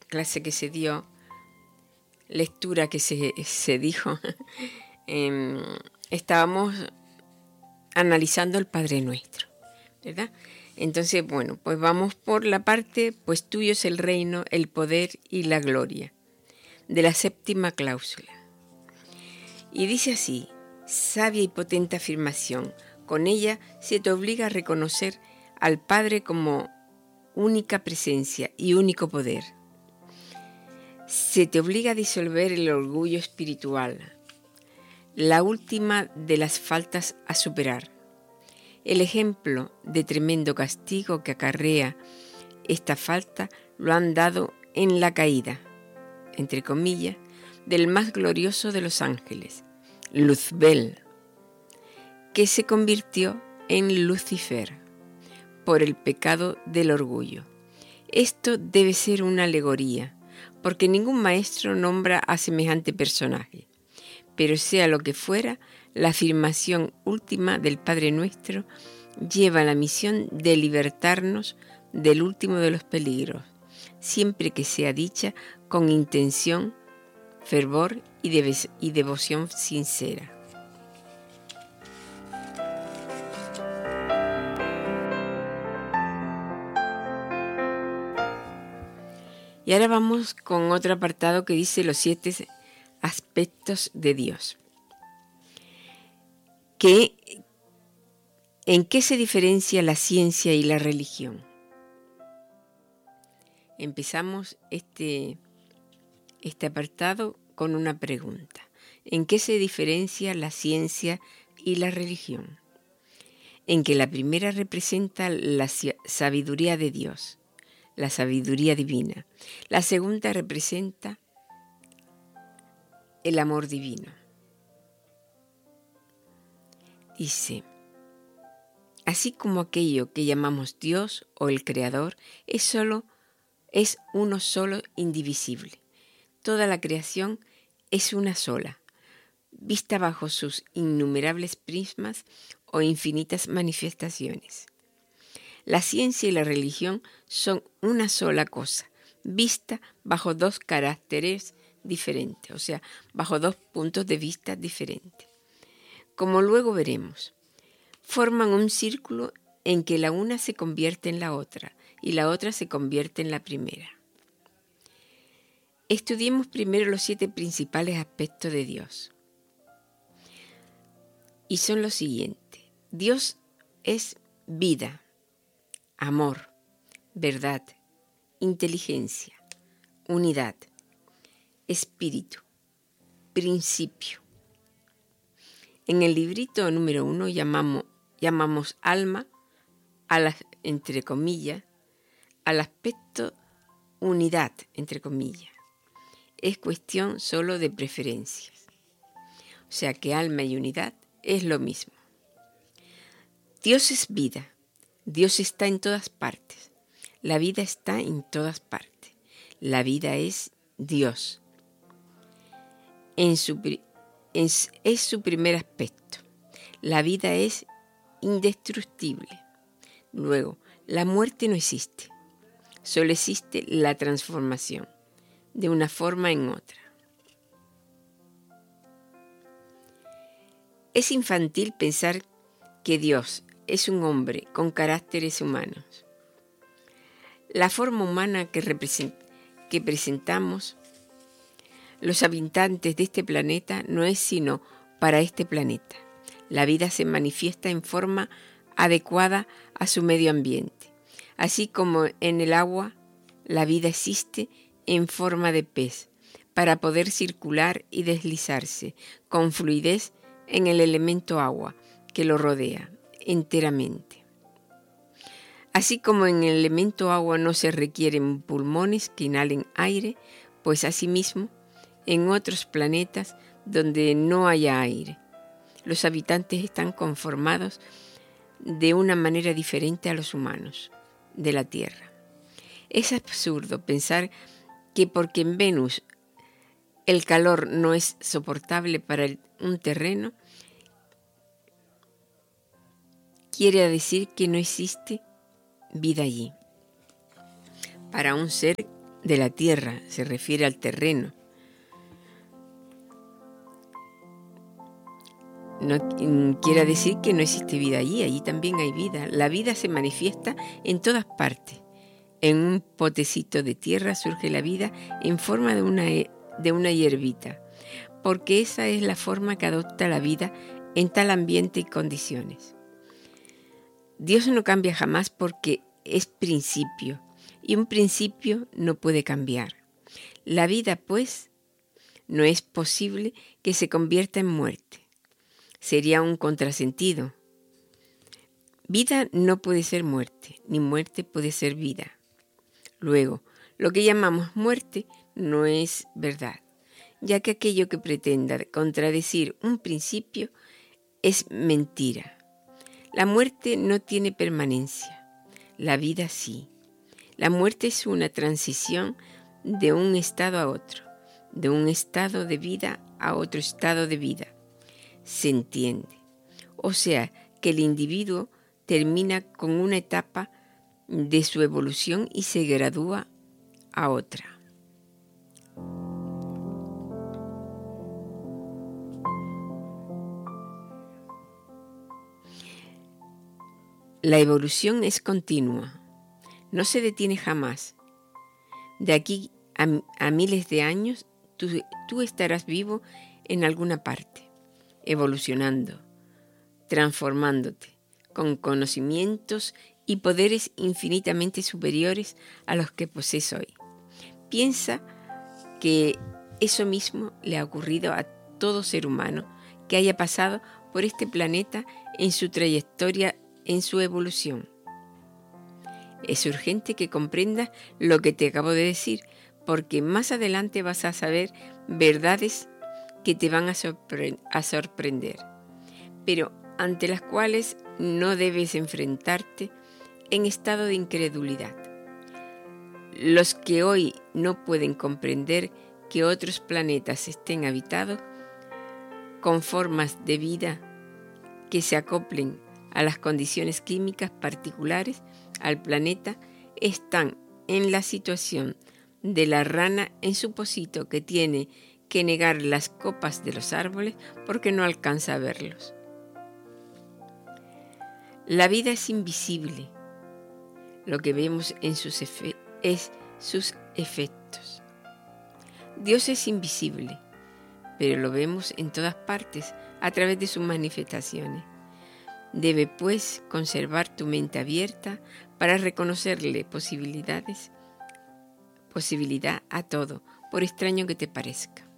clase que se dio, lectura que se dijo, estábamos analizando el Padre Nuestro, ¿verdad? Entonces, bueno, pues vamos por la parte, pues tuyo es el reino, el poder y la gloria, de la séptima cláusula. Y dice así: sabia y potente afirmación, con ella se te obliga a reconocer al Padre como única presencia y único poder. Se te obliga a disolver el orgullo espiritual, la última de las faltas a superar. El ejemplo de tremendo castigo que acarrea esta falta lo han dado en la caída, entre comillas, del más glorioso de los ángeles, Luzbel, que se convirtió en Lucifer por el pecado del orgullo. Esto debe ser una alegoría, porque ningún maestro nombra a semejante personaje. Pero sea lo que fuera, la afirmación última del Padre Nuestro lleva la misión de libertarnos del último de los peligros, siempre que sea dicha con intención, fervor y devoción sincera. Y ahora vamos con otro apartado que dice los 7 aspectos de Dios. ¿En qué se diferencia la ciencia y la religión? Empezamos este apartado con una pregunta. ¿En qué se diferencia la ciencia y la religión? En que la primera representa la sabiduría de Dios, la sabiduría divina. La segunda representa el amor divino. Dice: así como aquello que llamamos Dios o el Creador es uno solo indivisible. Toda la creación es una sola, vista bajo sus innumerables prismas o infinitas manifestaciones. La ciencia y la religión son una sola cosa, vista bajo 2 caracteres diferentes, o sea, bajo 2 puntos de vista diferentes. Como luego veremos, forman un círculo en que la una se convierte en la otra y la otra se convierte en la primera. Estudiemos primero los 7 principales aspectos de Dios. Y son los siguientes. Dios es vida, amor, verdad, inteligencia, unidad, espíritu, principio. En el librito número 1 llamamos alma, entre comillas, al aspecto unidad, entre comillas. Es cuestión solo de preferencias. O sea que alma y unidad es lo mismo. Dios es vida. Dios está en todas partes. La vida está en todas partes. La vida es Dios. Es su primer aspecto. La vida es indestructible. Luego, la muerte no existe. Solo existe la transformación de una forma en otra. Es infantil pensar que Dios es un hombre con caracteres humanos. La forma humana que presentamos los habitantes de este planeta no es sino para este planeta. La vida se manifiesta en forma adecuada a su medio ambiente. Así como en el agua, la vida existe en forma de pez para poder circular y deslizarse con fluidez en el elemento agua que lo rodea enteramente. Así como en el elemento agua no se requieren pulmones que inhalen aire, pues asimismo en otros planetas donde no haya aire, los habitantes están conformados de una manera diferente a los humanos de la Tierra. Es absurdo pensar que porque en Venus el calor no es soportable para un terreno, quiere decir que no existe vida allí. Para un ser de la tierra, se refiere al terreno. No quiere decir que no existe vida allí también hay vida. La vida se manifiesta en todas partes. En un potecito de tierra surge la vida en forma de una hierbita, porque esa es la forma que adopta la vida en tal ambiente y condiciones. Dios no cambia jamás porque es principio, y un principio no puede cambiar. La vida, pues, no es posible que se convierta en muerte. Sería un contrasentido. Vida no puede ser muerte, ni muerte puede ser vida. Luego, lo que llamamos muerte no es verdad, ya que aquello que pretenda contradecir un principio es mentira. La muerte no tiene permanencia, la vida sí. La muerte es una transición de un estado a otro, de un estado de vida a otro estado de vida. Se entiende. O sea, que el individuo termina con una etapa de su evolución y se gradúa a otra. La evolución es continua, no se detiene jamás. De aquí a miles de años, tú estarás vivo en alguna parte, evolucionando, transformándote, con conocimientos y poderes infinitamente superiores a los que posees hoy. Piensa que eso mismo le ha ocurrido a todo ser humano que haya pasado por este planeta en su trayectoria, en su evolución. Es urgente que comprendas lo que te acabo de decir, porque más adelante vas a saber verdades que te van a sorprender, pero ante las cuales no debes enfrentarte en estado de incredulidad. Los que hoy no pueden comprender que otros planetas estén habitados con formas de vida que se acoplen a las condiciones químicas particulares al planeta, están en la situación de la rana en su pocito que tiene que negar las copas de los árboles porque no alcanza a verlos. La vida es invisible. Lo que vemos en sus efectos. Dios es invisible, pero lo vemos en todas partes a través de sus manifestaciones. Debe, pues, conservar tu mente abierta para reconocerle posibilidad a todo, por extraño que te parezca.